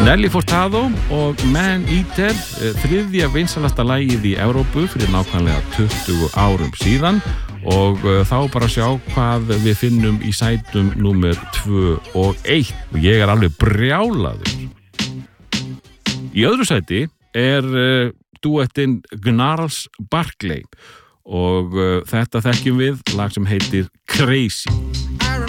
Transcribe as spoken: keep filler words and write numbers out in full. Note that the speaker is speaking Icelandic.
Nelly Furtado og Man Eater, þriðja vinsalasta lagið í Evrópu fyrir nákvæmlega tuttugu árum síðan og þá bara sjá hvað við finnum í sætum númer tvö og eitt og ég er alveg brjálaður. Í öðru sæti er uh, duettinn Gnarls Barkley og uh, þetta þekkjum við lag sem heitir Crazy.